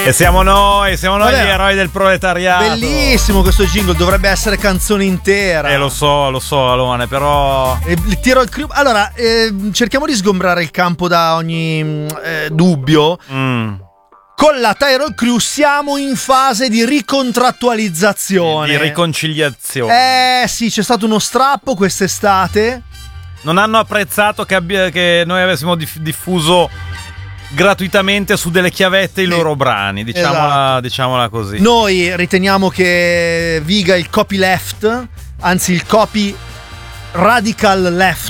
E siamo noi gli eroi del proletariato. Bellissimo questo jingle, dovrebbe essere canzone intera. Lo so, Alone, però Tiro il crew. Allora, cerchiamo di sgombrare il campo da ogni dubbio. Con la Tyrol Crew siamo in fase di ricontrattualizzazione, di riconciliazione. Sì, c'è stato uno strappo quest'estate. Non hanno apprezzato che noi avessimo diffuso gratuitamente su delle chiavette i loro brani, diciamola così. Noi riteniamo che viga il copyleft, anzi il copy radical left,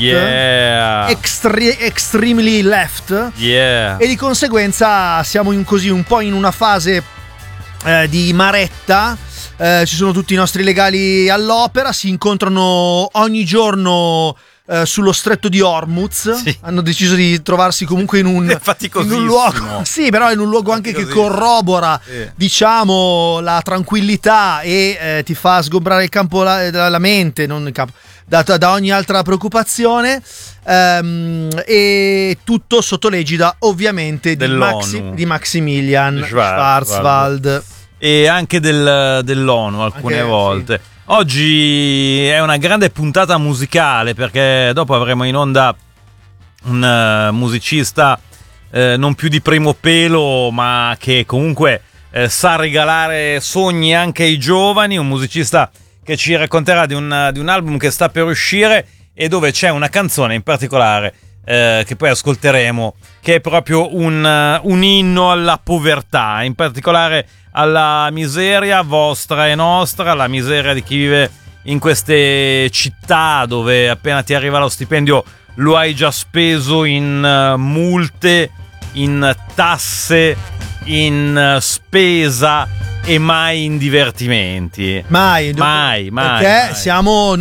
extremely left, e di conseguenza siamo un po' in una fase di maretta. Ci sono tutti i nostri legali all'opera, si incontrano ogni giorno sullo stretto di Hormuz. Sì. Hanno deciso di trovarsi comunque in un luogo, sì, però in un luogo anche che corrobora, diciamo, la tranquillità e ti fa sgombrare il campo della mente, non il campo, da ogni altra preoccupazione, e tutto sotto l'egida ovviamente di Maximilian Schwarzwald e anche dell'ONU alcune volte. Sì. Oggi è una grande puntata musicale perché dopo avremo in onda un musicista non più di primo pelo, ma che comunque sa regalare sogni anche ai giovani, un musicista che ci racconterà di un album che sta per uscire e dove c'è una canzone in particolare che poi ascolteremo, che è proprio un inno alla povertà, in particolare alla miseria vostra e nostra, alla miseria di chi vive in queste città dove appena ti arriva lo stipendio lo hai già speso in multe, in tasse, in spesa e mai in divertimenti. Mai. Perché siamo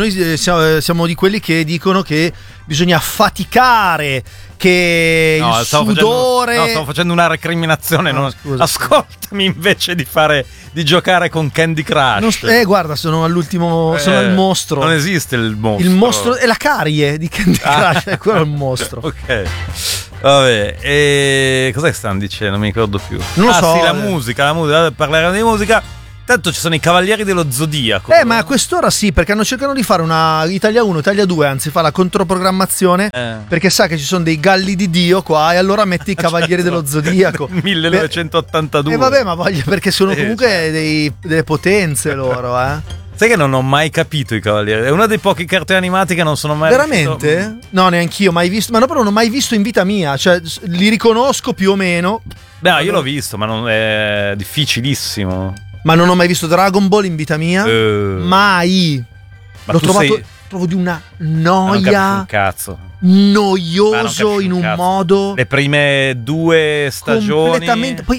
di quelli che dicono che bisogna faticare, che il sudore... stavo facendo una recriminazione. Ascoltami invece di giocare con Candy Crush. Guarda, sono all'ultimo, sono il mostro. Non esiste il mostro. Il mostro è la carie di Candy Crush, è quello il mostro. Ok. Vabbè, e cos'è che stanno dicendo? Non mi ricordo più. Non lo so. Sì, la musica, parleremo di musica. Tanto ci sono i Cavalieri dello Zodiaco. Ma a quest'ora sì, perché hanno cercato di fare una Italia 1, Italia 2, anzi fa la controprogrammazione, perché sa che ci sono dei galli di Dio qua e allora metti i Cavalieri dello Zodiaco. 1982. E vabbè, ma voglio, perché sono comunque delle potenze loro, Sai che non ho mai capito i Cavalieri? È uno dei pochi cartoni animati che non sono mai veramente? Riuscito... No, neanch'io mai visto, ma no, però non ho mai visto in vita mia, cioè li riconosco più o meno. Beh, io l'ho visto, ma non è difficilissimo. Ma non ho mai visto Dragon Ball in vita mia. Mai. L'ho trovato trovo di una noia. Un cazzo. Noioso in un modo. Le prime 2 stagioni. Completamente. Poi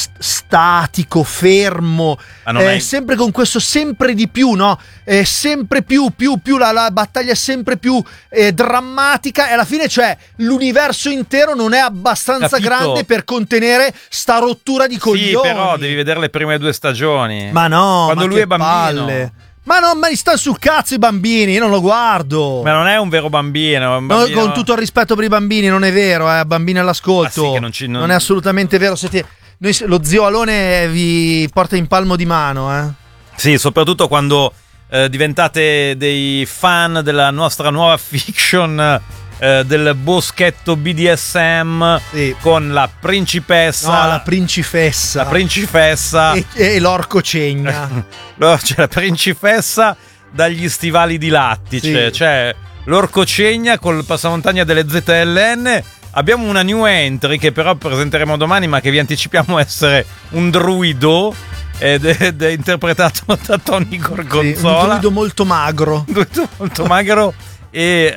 statico, fermo. Sempre con questo sempre di più, no? Sempre più. La battaglia è sempre più drammatica. E alla fine, cioè, l'universo intero non è abbastanza grande per contenere sta rottura di coglioni. Sì, però devi vedere le prime 2 stagioni. Ma no, quando lui è bambino. Palle. Ma non mi stanno sul cazzo i bambini, io non lo guardo. Ma non è un vero bambino, è un bambino... No, con tutto il rispetto per i bambini, non è vero, bambini all'ascolto. Sì, che non è assolutamente vero. Lo zio Alone vi porta in palmo di mano, Sì, soprattutto quando diventate dei fan della nostra nuova fiction del boschetto BDSM, sì, con la principessa. No, la principessa. La principessa. E l'orco cegna. C'è la principessa dagli stivali di lattice. Sì. C'è l'orco cegna col passamontagna delle ZLN. Abbiamo una new entry che però presenteremo domani, ma che vi anticipiamo essere un druido. Ed è interpretato da Tony Gorgonzola. Sì, un druido molto magro. Molto magro. E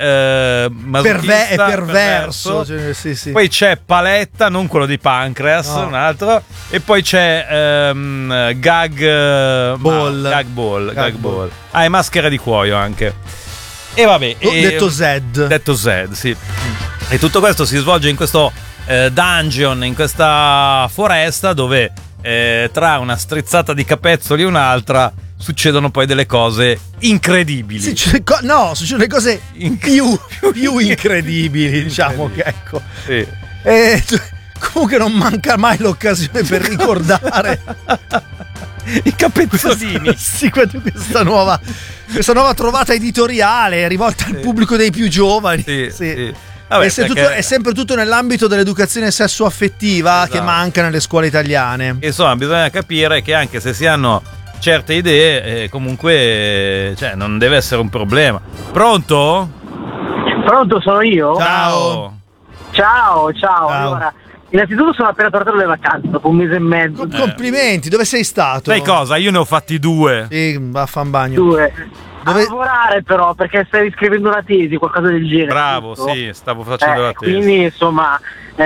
perverso. Sì. Poi c'è Paletta, non quello di Pancreas, no, un altro. E poi c'è Gag Ball. E maschera di cuoio anche. E vabbè, detto Zed, sì. E tutto questo si svolge in questo dungeon, in questa foresta dove tra una strizzata di capezzoli e un'altra succedono poi delle cose incredibili. Succedono le cose più incredibili, diciamo, che ecco. Sì. Comunque non manca mai l'occasione per ricordare i capezzolini. Sì, questa nuova trovata editoriale rivolta al pubblico dei più giovani. Sì. Vabbè, è sempre tutto nell'ambito dell'educazione sessuaffettiva, esatto, che manca nelle scuole italiane. Insomma, bisogna capire che anche se si hanno certe idee, comunque non deve essere un problema. Pronto? Pronto, sono io? Ciao. Allora, innanzitutto sono appena tornato dalle vacanze dopo un mese e mezzo. Complimenti, dove sei stato? Sai cosa? Io ne ho fatti 2. Sì, vaffanbagno. 2. A lavorare però, perché stai scrivendo una tesi, qualcosa del genere. Bravo, giusto? Sì, stavo facendo la tesi. Quindi insomma,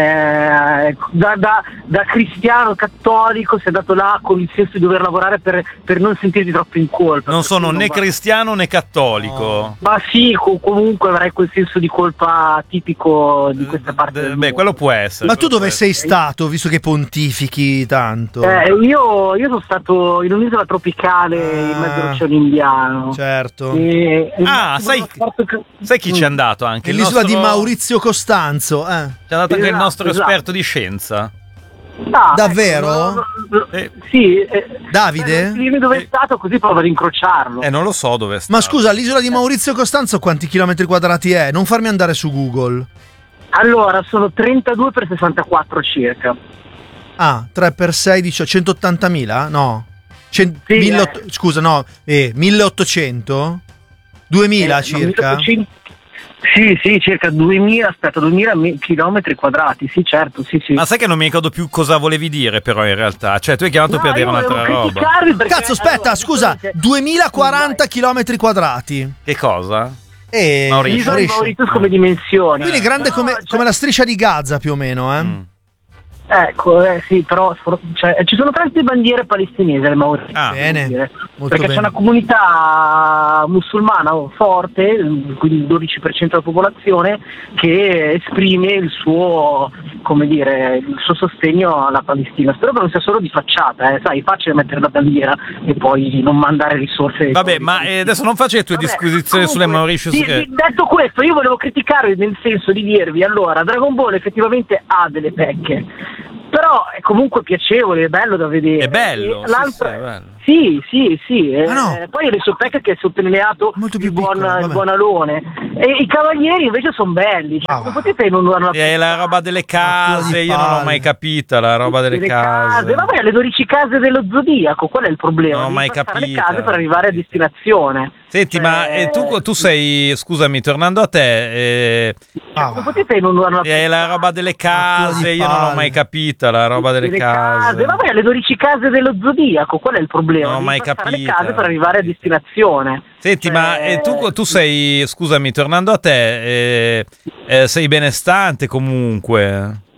da cristiano cattolico sei andato là con il senso di dover lavorare per non sentirti troppo in colpa. Non sono né cristiano né cattolico. No. Ma sì, comunque avrai quel senso di colpa tipico di questa parte del mondo. Quello può essere. Ma tu dove sei stato, visto che pontifichi tanto? Io sono stato in un'isola tropicale in mezzo all'Oceano Indiano. Certo. Sai chi ci è andato anche? L'isola di Maurizio Costanzo. C'è andato anche il nostro esperto di scienza. Davvero? Sì. Davide? Dimmi dove è stato, così provo ad incrociarlo. Non lo so dove è stato. Ma scusa, l'isola di Maurizio Costanzo quanti chilometri quadrati è? Non farmi andare su Google. Allora, sono 32 per 64 circa. 3 per 6 dice 180.000? No. 1800? 2000 circa? 1800. Sì, circa 2000 chilometri quadrati, sì, certo, sì. Ma sai che non mi ricordo più cosa volevi dire però in realtà, cioè tu hai chiamato per dire un'altra roba. Cazzo, aspetta, scusa, 2040 chilometri quadrati. Che cosa? Mauritius come dimensioni. Quindi grande come la striscia di Gaza più o meno, Ecco, sì, però ci sono tante bandiere palestinesi alle Mauritius. Bene, perché c'è una comunità musulmana forte, quindi il 12% della popolazione, che esprime il suo sostegno alla Palestina. Spero che non sia solo di facciata, sai, è facile mettere la bandiera e poi non mandare risorse. Vabbè, ma adesso non faccia le tue disquisizioni sulle Mauritius. Detto questo, io volevo criticarvi nel senso di dirvi, allora, Dragon Ball effettivamente ha delle pecche, però è comunque piacevole, è bello da vedere. È bello, l'altra... è bello. Sì. No. Poi il Resopec che è sottolineato il buon alone. E i cavalieri invece sono belli. Non potete non la roba delle case, io non l'ho mai capita, la roba delle case. Vabbè, le 12 case dello Zodiaco, qual è il problema? Non ho mai capito. Le case per arrivare a destinazione. Senti, ma tu sei, scusami, tornando a te, non potete non la roba delle case, io non l'ho mai capita, la roba delle case. Vabbè, le 12 case dello Zodiaco, qual è il problema? Non ho mai capito. Le case per arrivare a destinazione. Senti, ma tu sei, scusami, tornando a te, sei benestante comunque.